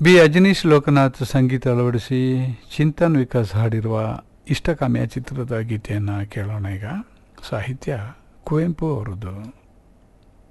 B Ajaneesh Lokanath ಸಂಗೀತ ಅಳವಡಿಸಿ ಚಿಂತನ್ ವಿಕಾಸ್ ಹಾಡಿರುವ ಇಷ್ಟಕಾಮ್ಯ ಚಿತ್ರದ ಗೀತೆಯನ್ನು ಕೇಳೋಣ ಈಗ. ಸಾಹಿತ್ಯ ಕುವೆಂಪು ಅವರದ್ದು.